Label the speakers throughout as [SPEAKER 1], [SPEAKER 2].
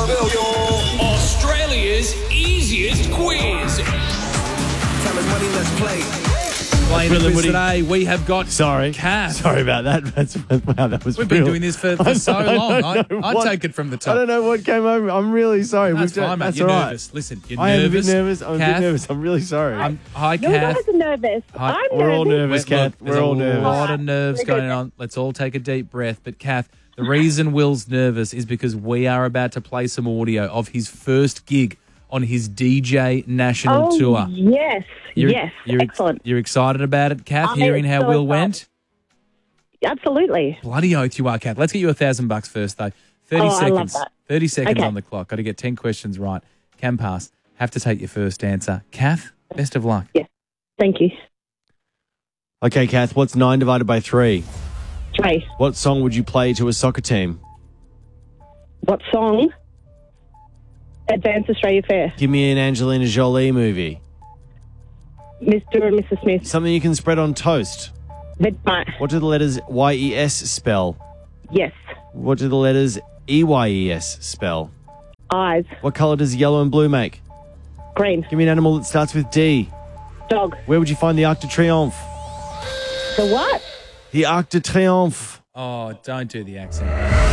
[SPEAKER 1] Australia's easiest quiz.
[SPEAKER 2] Time is money, let's play.
[SPEAKER 3] Playing the quiz today, we have got Kath.
[SPEAKER 4] Sorry about that. Wow, that was
[SPEAKER 3] We've been doing this for so long. I'd take it from the top.
[SPEAKER 4] I don't know what came over. I'm really sorry.
[SPEAKER 3] That's fine, mate.
[SPEAKER 4] That's
[SPEAKER 3] You're
[SPEAKER 4] all right.
[SPEAKER 3] nervous. Listen, you're
[SPEAKER 4] I am
[SPEAKER 3] nervous.
[SPEAKER 4] a bit nervous. I'm a bit nervous. I'm really sorry.
[SPEAKER 3] Hi,
[SPEAKER 5] You
[SPEAKER 3] Kath.
[SPEAKER 5] guys are nervous.
[SPEAKER 3] Hi.
[SPEAKER 5] I'm
[SPEAKER 4] We're all
[SPEAKER 5] nervous.
[SPEAKER 4] nervous, Kath.
[SPEAKER 3] There's
[SPEAKER 4] We're all
[SPEAKER 3] a
[SPEAKER 4] nervous.
[SPEAKER 3] lot of nerves going on. Let's all take a deep breath. But, Kath, the reason Will's nervous is because we are about to play some audio of his first gig on his DJ national tour.
[SPEAKER 5] Yes. Excellent.
[SPEAKER 3] You're excited about it, Kath,
[SPEAKER 5] I am
[SPEAKER 3] hearing how
[SPEAKER 5] so
[SPEAKER 3] Will
[SPEAKER 5] excited.
[SPEAKER 3] went?
[SPEAKER 5] Absolutely.
[SPEAKER 3] Bloody oath you are, Kath. Let's get you $1,000 first, though. 30
[SPEAKER 5] I
[SPEAKER 3] seconds.
[SPEAKER 5] love that.
[SPEAKER 3] 30 seconds
[SPEAKER 5] Okay.
[SPEAKER 3] on the clock. Got to get 10 questions right. Can pass. Have to take your first answer. Kath, best of luck.
[SPEAKER 5] Yes. Thank you.
[SPEAKER 4] Okay, Kath, what's 9 divided by 3?
[SPEAKER 5] 3.
[SPEAKER 4] What song would you play to a soccer team?
[SPEAKER 5] What song? Advance Australia Fair.
[SPEAKER 4] Give me an Angelina Jolie movie.
[SPEAKER 5] Mr. and Mrs. Smith.
[SPEAKER 4] Something you can spread on toast.
[SPEAKER 5] Vegemite.
[SPEAKER 4] What do the letters YES spell?
[SPEAKER 5] Yes.
[SPEAKER 4] What do the letters EYES spell?
[SPEAKER 5] Eyes.
[SPEAKER 4] What colour does yellow and blue make?
[SPEAKER 5] Green.
[SPEAKER 4] Give me an animal that starts with D.
[SPEAKER 5] Dog.
[SPEAKER 4] Where would you find the Arc de Triomphe?
[SPEAKER 5] The what?
[SPEAKER 4] The Arc de Triomphe.
[SPEAKER 3] Oh, don't do the accent.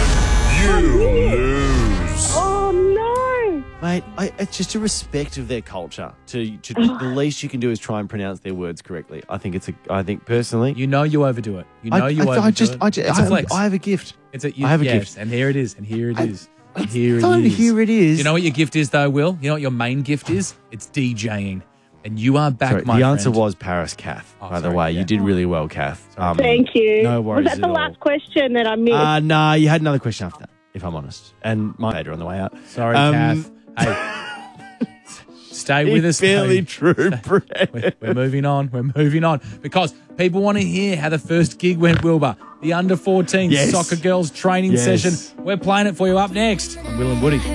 [SPEAKER 5] Oh, no.
[SPEAKER 4] Mate, it's just a respect of their culture. The least you can do is try and pronounce their words correctly. I think personally,
[SPEAKER 3] You know you overdo it. You know you overdo it. It's a flex.
[SPEAKER 4] I have a gift.
[SPEAKER 3] I
[SPEAKER 4] have a gift.
[SPEAKER 3] And here it is. And here it is. And
[SPEAKER 4] Here it is.
[SPEAKER 3] You know what your gift is, though, Will? You know what your main gift is? It's DJing. And you are back,
[SPEAKER 4] Sorry,
[SPEAKER 3] my
[SPEAKER 4] the
[SPEAKER 3] friend.
[SPEAKER 4] answer was Paris, Kath. By the
[SPEAKER 3] sorry,
[SPEAKER 4] way,
[SPEAKER 3] yeah.
[SPEAKER 4] you did really well, Kath.
[SPEAKER 5] Thank you.
[SPEAKER 4] No worries
[SPEAKER 5] Was that the
[SPEAKER 4] at all.
[SPEAKER 5] last question that I missed?
[SPEAKER 4] Nah, you had another question after that, if I'm honest. And my later on the way out.
[SPEAKER 3] Sorry, Kath. Hey, stay with us.
[SPEAKER 4] Fairly
[SPEAKER 3] mate.
[SPEAKER 4] true, Brett.
[SPEAKER 3] We're moving on. We're moving on. Because people want to hear how the first gig went, Wilbur. The under-14
[SPEAKER 4] Yes.
[SPEAKER 3] soccer girls training
[SPEAKER 4] Yes.
[SPEAKER 3] session. We're playing it for you up next on Will and Woody.